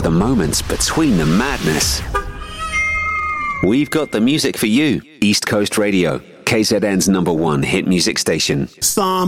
the moments between the madness. We've got the music for you. East Coast Radio, KZN's #1 hit music station. Psalm